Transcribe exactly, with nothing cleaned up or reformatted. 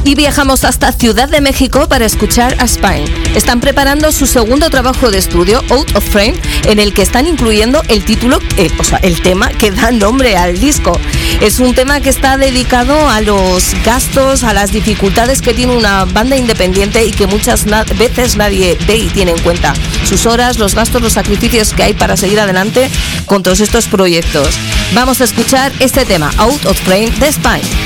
Y viajamos hasta Ciudad de México para escuchar a Spine. Están preparando su segundo trabajo de estudio, Out of Frame, en el que están incluyendo el título, eh, o sea, el tema que da nombre al disco. Es un tema que está dedicado a los gastos, a las dificultades que tiene una banda independiente y que muchas na- veces nadie ve y tiene en cuenta. Sus horas, los gastos, los sacrificios que hay para seguir adelante con todos estos proyectos. Vamos a escuchar este tema, Out of Frame, de Spine.